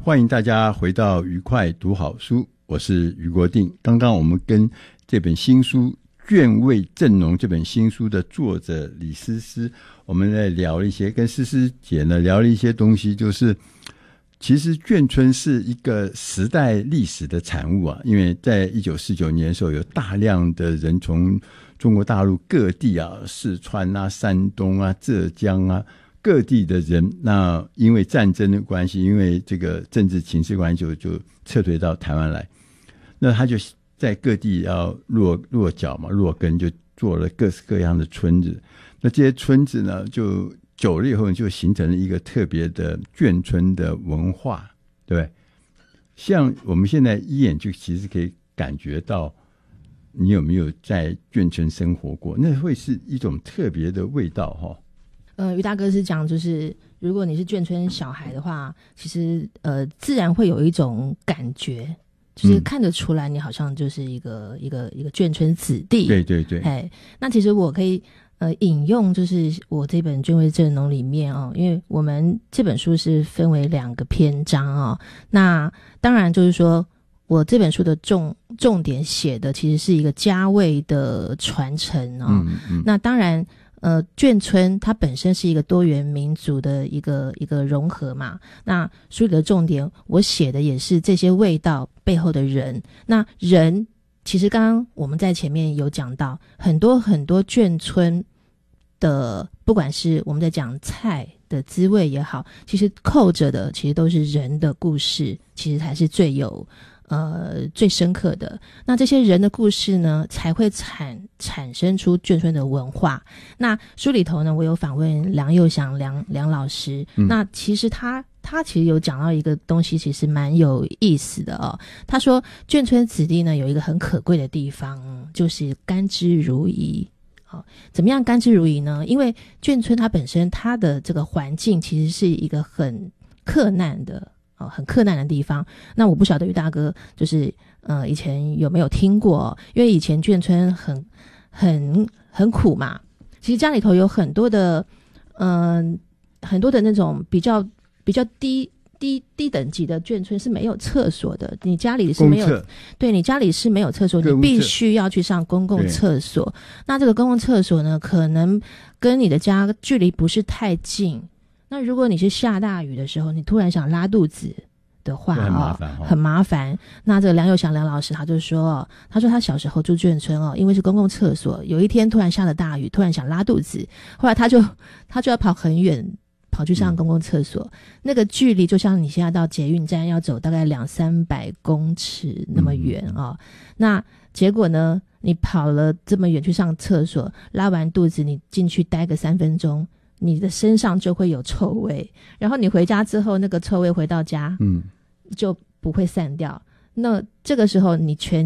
欢迎大家回到愉快读好书，我是余国定。刚刚我们跟这本新书《眷味正浓》这本新书的作者李思思，我们在聊了一些，跟思思姐呢聊了一些东西，就是其实眷村是一个时代历史的产物啊，因为在1949年的时候，有大量的人从中国大陆各地啊，四川啊、山东啊、浙江啊各地的人，那因为战争的关系，因为这个政治情势关系，就撤退到台湾来。那他就在各地要落脚嘛，落根，就做了各式各样的村子。那这些村子呢，就久了以后就形成了一个特别的眷村的文化，对不对？像我们现在一眼就其实可以感觉到，你有没有在眷村生活过？那会是一种特别的味道哈。 于大哥是讲，就是如果你是眷村小孩的话，其实自然会有一种感觉，就是看得出来你好像就是一个眷村子弟。 对对对。 那其实我可以引用就是我这本《眷味正浓》里面因为我们这本书是分为2个篇章那当然就是说我这本书的重点写的其实是一个家味的传承那当然眷村它本身是一个多元民族的一个融合嘛，那书里的重点我写的也是这些味道背后的人。那人其实刚刚我们在前面有讲到很多很多眷村的，不管是我们在讲菜的滋味也好，其实扣着的其实都是人的故事，其实才是最深刻的。那这些人的故事呢，才会产生出眷村的文化。那书里头呢，我有访问梁佑祥梁老师，那其实他其实有讲到一个东西，其实蛮有意思的他说眷村子弟呢有一个很可贵的地方，就是甘之如饴。怎么样甘之如饴呢？因为眷村它本身它的这个环境其实是一个很克难的地方。那我不晓得于大哥就是以前有没有听过，因为以前眷村很苦嘛，其实家里头有很多的那种比较低等级的眷村是没有厕所的，你家里是没有，对，你家里是没有厕所，你必须要去上公共厕所。那这个公共厕所呢，可能跟你的家距离不是太近。那如果你是下大雨的时候，你突然想拉肚子的话很麻烦。那这个梁佑祥梁老师他说他小时候住眷村因为是公共厕所，有一天突然下了大雨，突然想拉肚子，后来他就要跑很远，跑去上公共厕所，那个距离就像你现在到捷运站要走大概200-300公尺那么远那结果呢，你跑了这么远去上厕所，拉完肚子你进去待个3分钟，你的身上就会有臭味，然后你回家之后那个臭味回到家就不会散掉。那这个时候你全